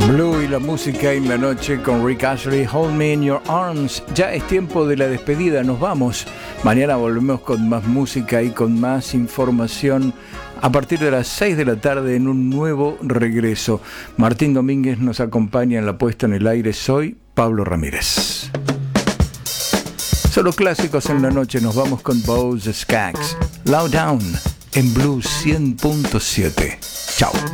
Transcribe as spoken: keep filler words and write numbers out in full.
Blue y la música en la noche con Rick Astley, Hold Me in Your Arms. Ya es tiempo de la despedida, nos vamos. Mañana volvemos con más música y con más información a partir de las seis de la tarde en un nuevo regreso. Martín Domínguez nos acompaña en la puesta en el aire. Soy Pablo Ramírez. Solo clásicos en la noche, nos vamos con Bose Skaggs. Low Down en Blue cien punto siete. Chao.